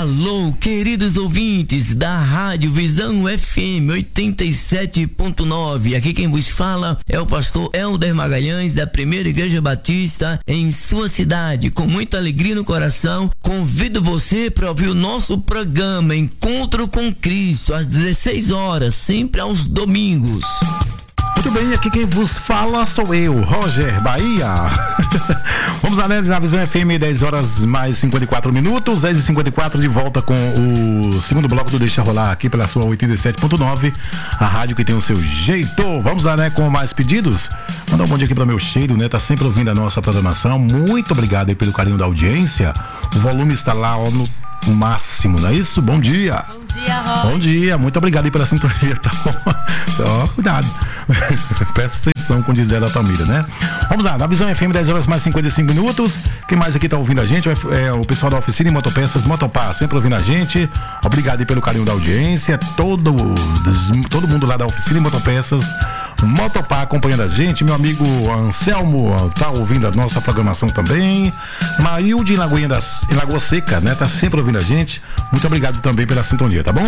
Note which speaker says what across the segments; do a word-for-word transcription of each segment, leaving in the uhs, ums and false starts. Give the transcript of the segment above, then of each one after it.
Speaker 1: Alô, queridos ouvintes da Rádio Visão F M oitenta e sete ponto nove. Aqui quem vos fala é o pastor Helder Magalhães, da Primeira Igreja Batista em sua cidade. Com muita alegria no coração, convido você para ouvir o nosso programa Encontro com Cristo, às dezesseis horas, sempre aos domingos.
Speaker 2: Muito bem, aqui quem vos fala sou eu, Roger Bahia. Vamos lá, né, na Visão F M, dez horas mais cinquenta e quatro minutos, dez e cinquenta e quatro, de volta com o segundo bloco do Deixa Rolar aqui pela sua oitenta e sete ponto nove, a rádio que tem o seu jeito. Vamos lá, né, com mais pedidos. Mandar um bom dia aqui para meu cheiro, né, tá sempre ouvindo a nossa programação. Muito obrigado aí pelo carinho da audiência. O volume está lá, ó, no máximo, não é isso? Bom dia.
Speaker 3: Bom dia, Roger.
Speaker 2: Bom dia, muito obrigado aí pela sintonia, tá bom? Ó, cuidado. Presta atenção com o diz dela da família, né? Vamos lá, na Visão F M, dez horas mais cinquenta e cinco minutos. Quem mais aqui tá ouvindo a gente? É o pessoal da oficina em Motopeças Motopar, sempre ouvindo a gente. Obrigado aí pelo carinho da audiência. Todo, todo mundo lá da oficina em Motopeças Motopar acompanhando a gente. Meu amigo Anselmo tá ouvindo a nossa programação também. Marilde em Lagoinha das, em Lagoa Seca, né? Tá sempre ouvindo a gente. Muito obrigado também pela sintonia, tá bom?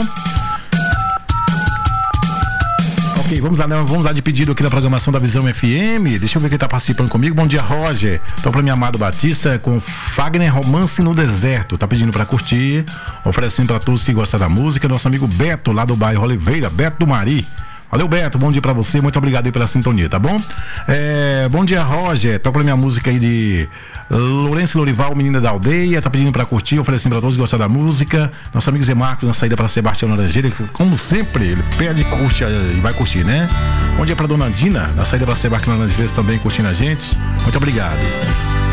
Speaker 2: Ok, vamos lá, né? Vamos lá de pedido aqui da programação da Visão F M. Deixa eu ver quem tá participando comigo. Bom dia, Roger. Então, pra minha amado Batista, com Fagner Romance no Deserto. Tá pedindo pra curtir, oferecendo pra todos que gostam da música. Nosso amigo Beto, lá do bairro Oliveira, Beto do Mari. Valeu, Beto, bom dia pra você, muito obrigado aí pela sintonia, tá bom? É, bom dia, Roger, toca pra minha música aí de Lourenço Lorival, Menina da Aldeia, tá pedindo pra curtir, oferecendo pra todos que gostam da música. Nosso amigo Zé Marcos, na saída pra Sebastião Laranjeira, como sempre, ele pede, curte e vai curtir, né? Bom dia pra Dona Dina, na saída pra Sebastião Laranjeira também curtindo a gente, muito obrigado.